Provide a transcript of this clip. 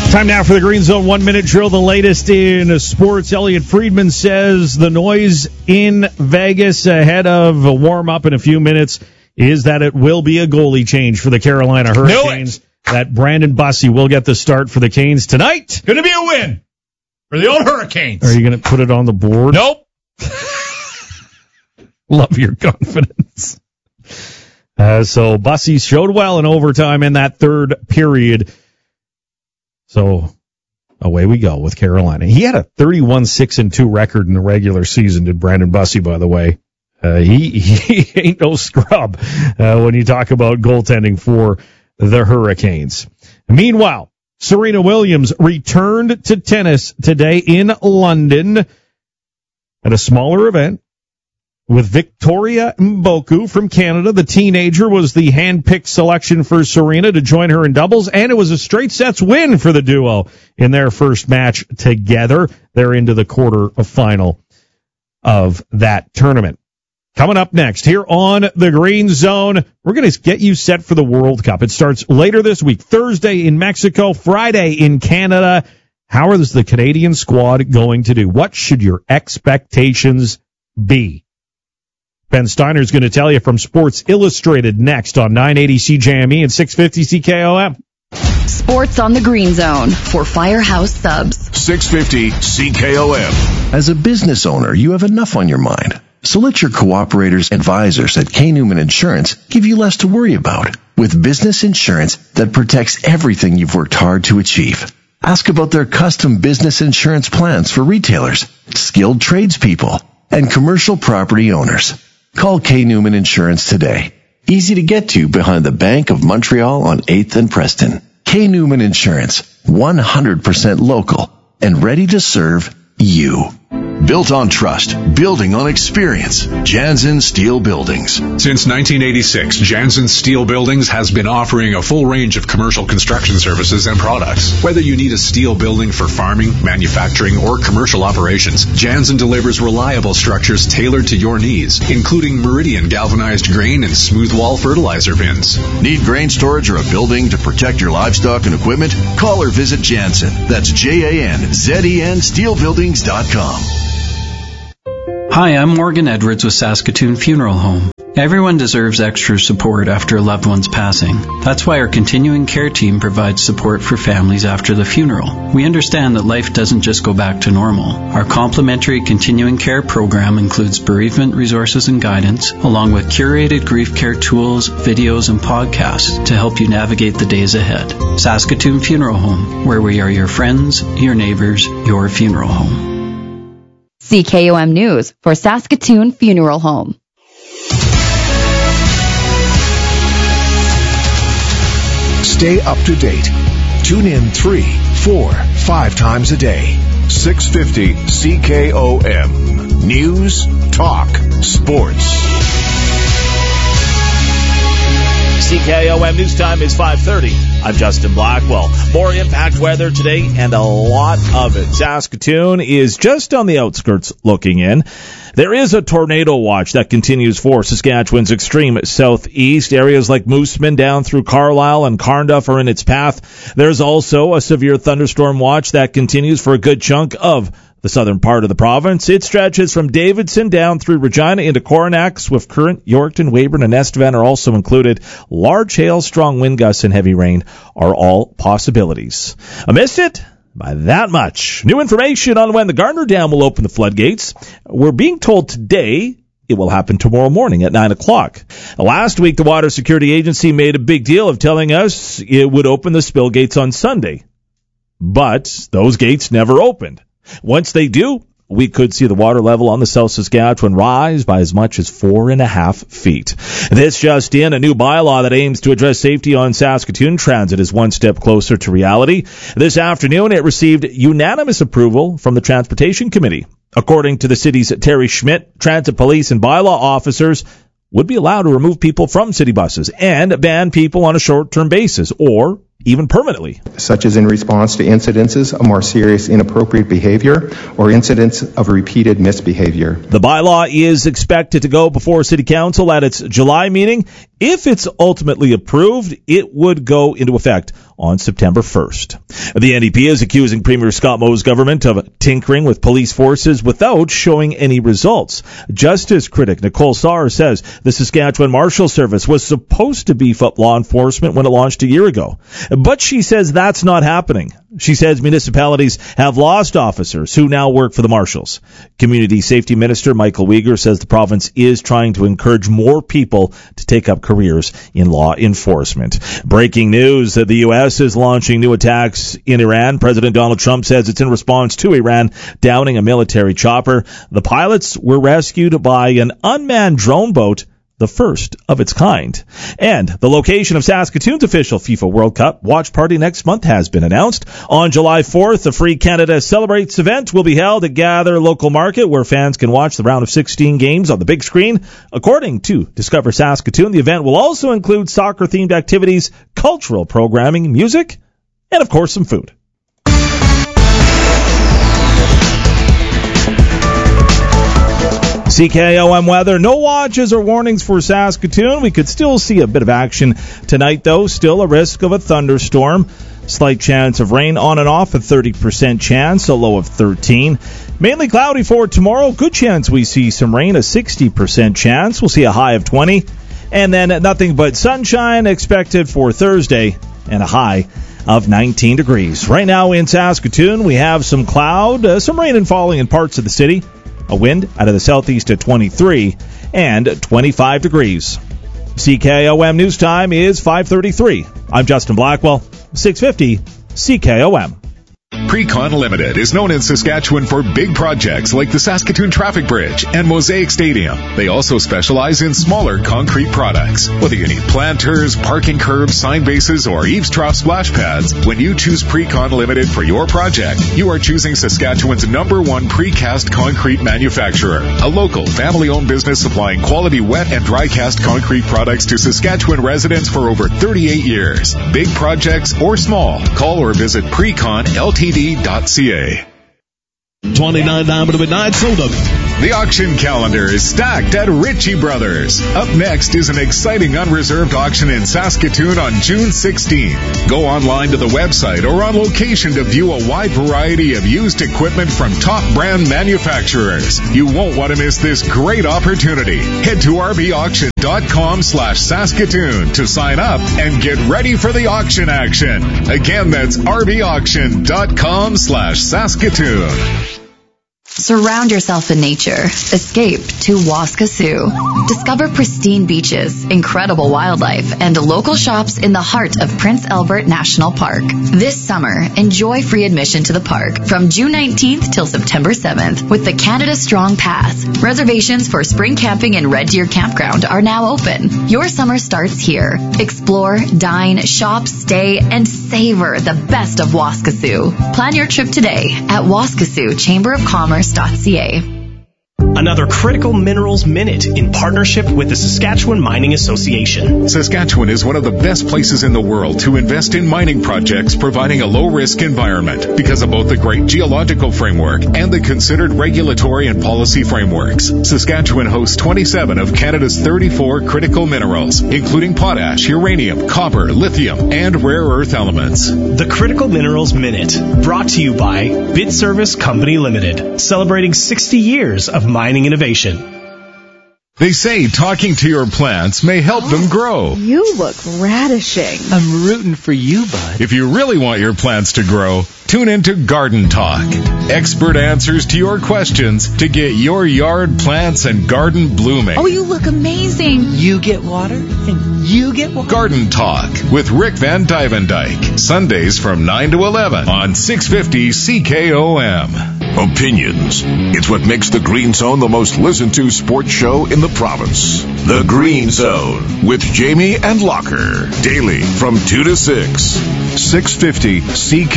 Time now for the Green Zone 1-minute drill. The latest in sports. Elliot Friedman says the noise in Vegas ahead of a warm-up in a few minutes is that it will be a goalie change for the Carolina Hurricanes. That Brandon Bussi will get the start for the Canes tonight. Going to be a win for the old Hurricanes. Are you going to put it on the board? Nope. Love your confidence. So Bussi showed well in overtime in that third period. So away we go with Carolina. He had a 31-6-2 record in the regular season, did Brandon Bussi, by the way. He ain't no scrub when you talk about goaltending for the Hurricanes. Meanwhile, Serena Williams returned to tennis today in London at a smaller event with Victoria Mboku from Canada. The teenager was the hand-picked selection for Serena to join her in doubles, and it was a straight sets win for the duo in their first match together. They're into the quarterfinal of that tournament. Coming up next here on the Green Zone, we're going to get you set for the World Cup. It starts later this week, Thursday in Mexico, Friday in Canada. How is the Canadian squad going to do? What should your expectations be? Ben Steiner's going to tell you from Sports Illustrated next on 980 CJME and 650 CKOM. Sports on the Green Zone for Firehouse Subs. 650 CKOM. As a business owner, you have enough on your mind. So let your cooperators advisors at K. Newman Insurance give you less to worry about with business insurance that protects everything you've worked hard to achieve. Ask about their custom business insurance plans for retailers, skilled tradespeople, and commercial property owners. Call K. Newman Insurance today. Easy to get to behind the Bank of Montreal on 8th and Preston. K. Newman Insurance, 100% local and ready to serve you. Built on trust, building on experience. Jansen Steel Buildings. Since 1986, Jansen Steel Buildings has been offering a full range of commercial construction services and products. Whether you need a steel building for farming, manufacturing, or commercial operations, Jansen delivers reliable structures tailored to your needs, including Meridian galvanized grain and smooth wall fertilizer bins. Need grain storage or a building to protect your livestock and equipment? Call or visit Jansen. That's JANZEN steelbuildings.com. Hi, I'm Morgan Edwards with Saskatoon Funeral Home. Everyone deserves extra support after a loved one's passing. That's why our continuing care team provides support for families after the funeral. We understand that life doesn't just go back to normal. Our complimentary continuing care program includes bereavement resources and guidance, along with curated grief care tools, videos, and podcasts to help you navigate the days ahead. Saskatoon Funeral Home, where we are your friends, your neighbors, your funeral home. CKOM News for Saskatoon Funeral Home. Stay up to date. Tune in 3, 4, 5 times a day. 650 CKOM. News, talk, sports. CKOM News Time is 5:30. I'm Justin Blackwell. More impact weather today and a lot of it. Saskatoon is just on the outskirts looking in. There is a tornado watch that continues for Saskatchewan's extreme southeast. Areas like Moosomin down through Carlisle and Carnduff are in its path. There's also a severe thunderstorm watch that continues for a good chunk of the southern part of the province. It stretches from Davidson down through Regina into Coronach. Swift Current, Yorkton, Weyburn, and Estevan are also included. Large hail, strong wind gusts, and heavy rain are all possibilities. I missed it by that much. New information on when the Gardner Dam will open the floodgates. We're being told today it will happen tomorrow morning at 9 o'clock. Last week, the Water Security Agency made a big deal of telling us it would open the spill gates on Sunday. But those gates never opened. Once they do, we could see the water level on the South Saskatchewan rise by as much as 4.5 feet. This just in, a new bylaw that aims to address safety on Saskatoon transit is one step closer to reality. This afternoon, it received unanimous approval from the Transportation Committee. According to the city's Terry Schmidt, transit police and bylaw officers would be allowed to remove people from city buses and ban people on a short-term basis or even permanently. Such as in response to incidences of more serious inappropriate behavior or incidents of repeated misbehavior. The bylaw is expected to go before City Council at its July meeting. If it's ultimately approved, it would go into effect on September 1st. The NDP is accusing Premier Scott Moe's government of tinkering with police forces without showing any results. Justice critic Nicole Sauer says the Saskatchewan Marshal Service was supposed to beef up law enforcement when it launched a year ago. But she says that's not happening. She says municipalities have lost officers who now work for the Marshals. Community Safety Minister Michael Uyghur says the province is trying to encourage more people to take up careers in law enforcement. Breaking news, the U.S. is launching new attacks in Iran. President Donald Trump says it's in response to Iran downing a military chopper. The pilots were rescued by an unmanned drone boat, the first of its kind. And the location of Saskatoon's official FIFA World Cup watch party next month has been announced. On July 4th, the Free Canada Celebrates event will be held at Gather Local Market, where fans can watch the round of 16 games on the big screen. According to Discover Saskatoon, the event will also include soccer-themed activities, cultural programming, music, and of course some food. CKOM weather. No watches or warnings for Saskatoon. We could still see a bit of action tonight, though. Still a risk of a thunderstorm. Slight chance of rain on and off, a 30% chance, a low of 13. Mainly cloudy for tomorrow. Good chance we see some rain, a 60% chance. We'll see a high of 20. And then nothing but sunshine expected for Thursday and a high of 19 degrees. Right now in Saskatoon, we have some cloud, some rain and falling in parts of the city. A wind out of the southeast at 23 and 25 degrees. CKOM News Time is 5:33. I'm Justin Blackwell, 650 CKOM. Precon Limited is known in Saskatchewan for big projects like the Saskatoon Traffic Bridge and Mosaic Stadium. They also specialize in smaller concrete products. Whether you need planters, parking curbs, sign bases, or eaves trough splash pads, when you choose Precon Limited for your project, you are choosing Saskatchewan's #1 precast concrete manufacturer. A local, family-owned business supplying quality wet and dry cast concrete products to Saskatchewan residents for over 38 years. Big projects or small, call or visit PreconLTD.ca. 29 Diamond of Midnight sold up. The auction calendar is stacked at Ritchie Brothers. Up next is an exciting unreserved auction in Saskatoon on June 16th. Go online to the website or on location to view a wide variety of used equipment from top brand manufacturers. You won't want to miss this great opportunity. Head to rbauction.com/Saskatoon to sign up and get ready for the auction action. Again, that's rbauction.com/Saskatoon. Surround yourself in nature. Escape to Waskesiu. Discover pristine beaches, incredible wildlife, and local shops in the heart of Prince Albert National Park. This summer, enjoy free admission to the park from June 19th till September 7th with the Canada Strong Pass. Reservations for spring camping in Red Deer Campground are now open. Your summer starts here. Explore, dine, shop, stay, and savor the best of Waskesiu. Plan your trip today at waskesiuchamberofcommerce.ca. Another Critical Minerals Minute in partnership with the Saskatchewan Mining Association. Saskatchewan is one of the best places in the world to invest in mining projects, providing a low-risk environment because of both the great geological framework and the considered regulatory and policy frameworks. Saskatchewan hosts 27 of Canada's 34 critical minerals, including potash, uranium, copper, lithium, and rare earth elements. The Critical Minerals Minute, brought to you by Bid Service Company Limited, celebrating 60 years of mining innovation. They say talking to your plants may help them grow. You look radishing. I'm rooting for you, bud. If you really want your plants to grow, tune into Garden Talk. Expert answers to your questions to get your yard plants and garden blooming. Oh, you look amazing. You get water and you get water. Garden Talk with Rick Van Dyvendyke. Sundays from 9 to 11 on 650 CKOM. Opinions. It's what makes the Green Zone the most listened to sports show in the province. The Green Zone with Jamie and Locker. Daily from 2 to 6. 650 CKOM.